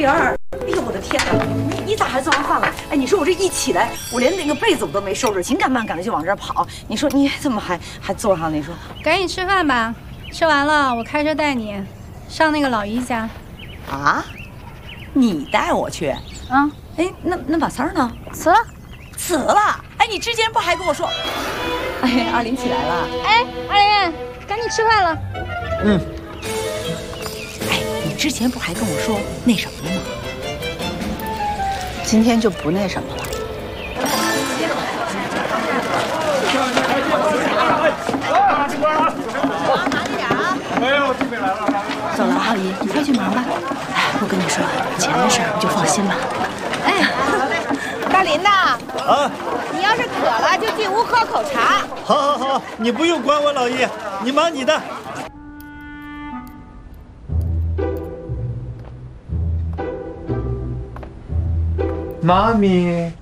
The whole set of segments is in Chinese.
明儿，哎呦我的天哪，你咋还做完饭了？哎，你说我这一起来，我连那个被子我都没收拾，紧赶慢赶的就往这儿跑。你说你怎么还坐上了？你说， 赶紧吃饭吧，吃完了我开车带你上那个老姨家。 啊？你带我去？ 啊？ 哎，那马三呢？ 辞了。 辞了？哎，你之前不还跟我说？哎，阿林起来了。 哎，阿林，赶紧吃饭了。 嗯。哎，你之前不还跟我说那什么了吗？ 今天就不那什么了。 哎呦，弟妹来了！ 走了，浩姨，你快去忙吧。哎，我跟你说，钱的事儿你就放心吧。 哎，大林呐， 啊， 你要是渴了就进屋喝口茶。 好，你不用管我，老姨，你忙你的。 妈咪，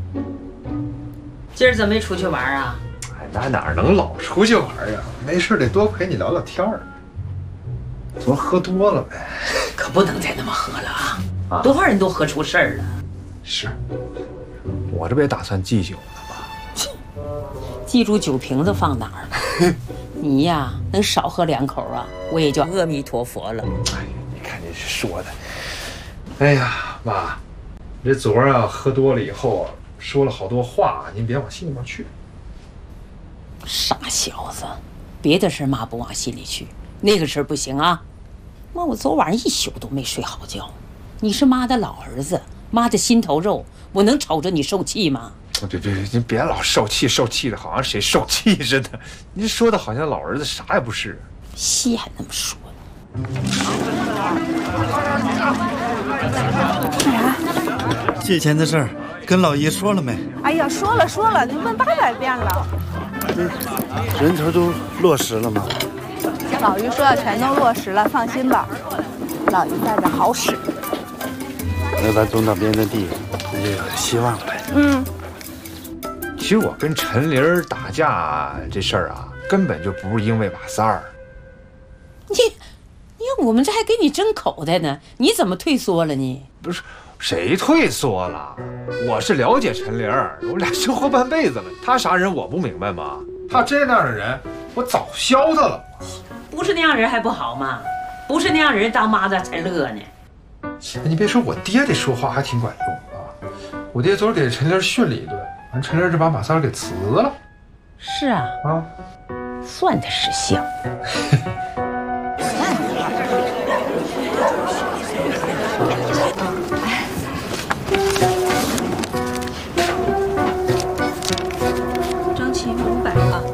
今儿怎么没出去玩啊？ 哎，咱哪能老出去玩呀？没事得多陪你聊聊天儿。昨儿喝多了呗， 可不能再那么喝了啊！多少人都喝出事儿了。 是，我这不也打算忌酒呢吗？ 记住酒瓶子放哪儿了。你呀，能少喝2口啊，我也就阿弥陀佛了。 哎，你看你说的。哎呀，妈，这昨儿啊喝多了以后啊，说了好多话，您别往心里面去。 傻小子，别的事妈不往心里去，那个事儿不行啊。妈，我昨晚上一宿都没睡好觉。你是妈的老儿子，妈的心头肉，我能瞅着你受气吗？ 别，您别老受气的，好像谁受气似的。您说的好像老儿子啥也不是。 稀罕那么说呢。 干啥？ 借钱的事儿跟老姨说了没？ 哎呀，说了，你问800遍了。 人头都落实了吗？ 老于说要全都落实了，放心吧，老于在这好使。 那咱总到边的地，那就有希望了。 嗯。 其实我跟陈玲打架这事儿啊，根本就不是因为马三儿。 你我们这还给你争口袋呢，你怎么退缩了呢？ 不是，谁退缩了？我是了解陈玲，我俩生活半辈子了，她啥人我不明白吗？她真是那样的人，我早削她了。 不是那样人还不好吗？不是那样人当妈的才乐呢。 你别说，我爹这说话还挺管用啊。我爹昨儿给陈玲训了一顿，完陈玲就把马三儿给辞了。 是啊，算他识相。 张琪500啊！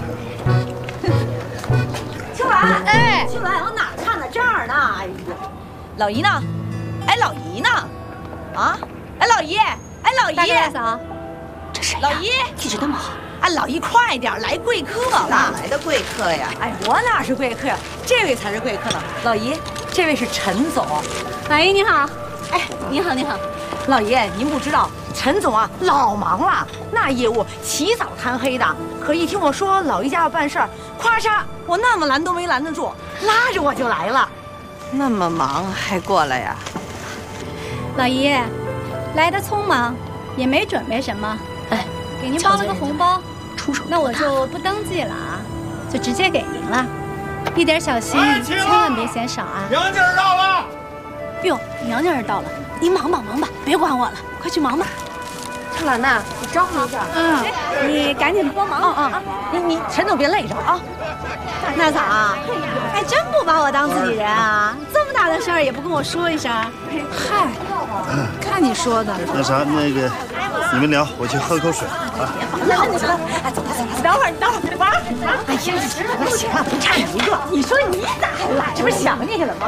青兰，哎，青兰，往哪看呢？这儿呢。哎呀，老姨呢？哎，老姨呢？啊？哎，老姨，哎，老姨， 大嫂， 这谁？老姨气质那么好。 哎，老姨快点，来贵客了。 哪来的贵客呀？ 哎，我哪是贵客呀？这位才是贵客呢。老姨，这位是陈总。 老姨你好。 哎， 你好。 老爷，您不知道，陈总啊老忙了，那业务起早贪黑的。可一听我说老姨家要办事儿，咵嚓，我那么拦都没拦得住，拉着我就来了。 那么忙还过来呀？ 老姨，来的匆忙，也没准备什么。哎，给您包了个红包， 出手。 那我就不登记了啊，就直接给您了。一点小心意，千万别嫌少啊。 娘家人到了。 哟，娘家人到了，您忙吧，别管我了，快去忙吧。 春兰呐，你招呼一下。 你赶紧帮忙。 你陈总别累着啊。 那咋啊？还真不把我当自己人啊？这么大的事儿也不跟我说一声。 嗨，看你说的。 那啥，那个你们聊，我去喝口水啊。 哎，走了，等会儿玩。哎呀，行了，不差一个。你说你咋还来？这不是想你了吗？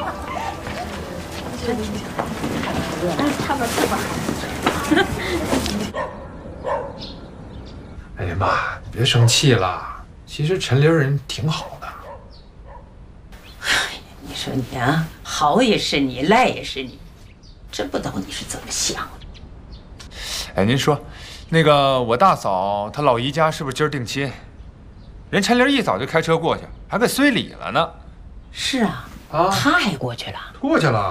哎呀妈，别生气了。其实陈玲人挺好的。 哎，你说你啊，好也是你，赖也是你，真不知道你是怎么想的。 哎，您说，那个我大嫂她老姨家是不是今儿定亲？人陈玲一早就开车过去，还给随礼了呢。 是啊，他还过去了。 过去了。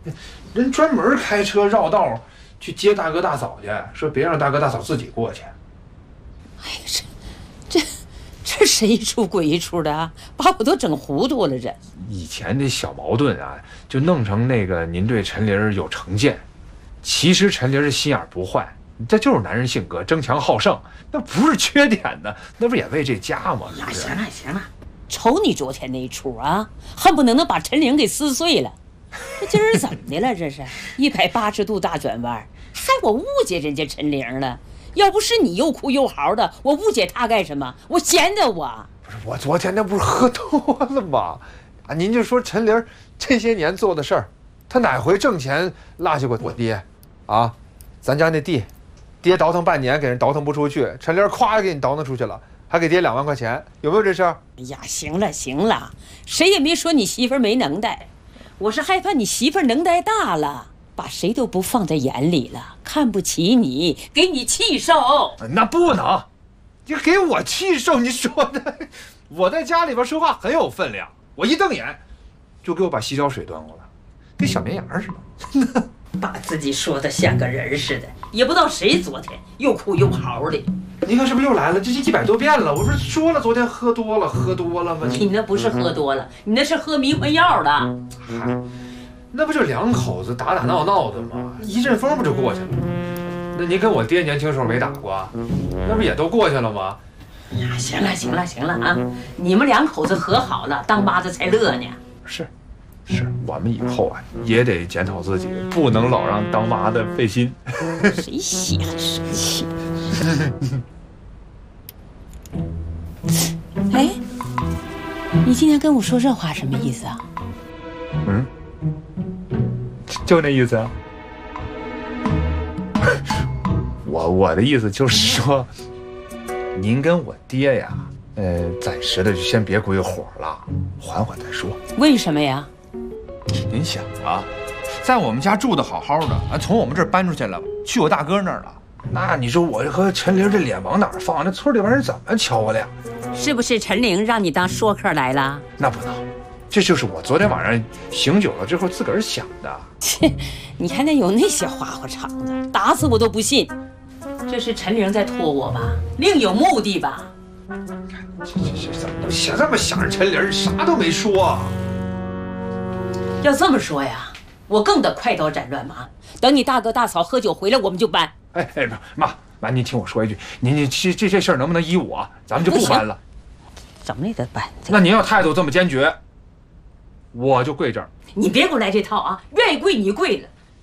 人专门开车绕道去接大哥大嫂去，说别让大哥大嫂自己过去。 哎呀，这谁出鬼出的啊？把我都整糊涂了。这以前的小矛盾啊，就弄成那个您对陈琳有成见，其实陈琳的心眼不坏，这就是男人性格，争强好胜，那不是缺点呢，那不也为这家吗？ 那行了行了，瞅你昨天那一出啊，恨不能把陈琳给撕碎了。这今儿怎么的了？这是180度大转弯，害我误解人家陈琳了。要不是你又哭又嚎的，我误解他干什么？我闲的我。 不是我昨天那不是喝多了吗？啊，您就说陈琳这些年做的事儿，她哪回挣钱落下过我爹？啊，咱家那地，爹倒腾半年给人倒腾不出去，陈琳咵给你倒腾出去了，还给爹2万块钱，有没有这事儿？ 哎呀，行了行了，谁也没说你媳妇儿没能耐，我是害怕你媳妇儿能耐大了，把谁都不放在眼里了，看不起你，给你气受。 那不能，你给我气受，你说的，我在家里边说话很有分量，我一瞪眼，就给我把洗脚水端过来，跟小绵羊似的。 把自己说的像个人似的，也不知道谁昨天又哭又嚎的。 你看是不是又来了？这100多遍了，我不是说了昨天喝多了吗？ 你那不是喝多了，你那是喝迷魂药了。 嗨，那不就2口子打闹闹的吗？一阵风不就过去了？那您跟我爹年轻时候没打过，那不也都过去了吗？ 呀，行了行了行了啊！你们2口子和好了，当妈的才乐呢。 是，我们以后啊也得检讨自己，不能老让当妈的费心。 谁稀罕生气？哎，你今天跟我说这话什么意思啊？ 就那意思啊。我的意思就是说，您跟我爹呀，暂时的就先别归伙了，缓缓再说。 为什么呀？ 您想啊，在我们家住的好好的，从我们这儿搬出去了，去我大哥那儿了。那你说我和陈琳这脸往哪儿放？那村里边人怎么瞧我俩？ 是不是陈琳让你当说客来了？ 那不能，这就是我昨天晚上醒酒了之后自个儿想的。 切，你还能有那些花花肠子？打死我都不信。这是陈琳在拖我吧？另有目的吧？ 这怎么想这么想着陈琳，啥都没说。 要这么说呀，我更得快刀斩乱麻。等你大哥大嫂喝酒回来，我们就搬。 哎，妈，您听我说一句，您这事儿能不能依我？咱们就不搬了。 怎么也得搬。 那您要态度这么坚决，我就跪这儿。 你别给我来这套啊！愿意跪你跪了，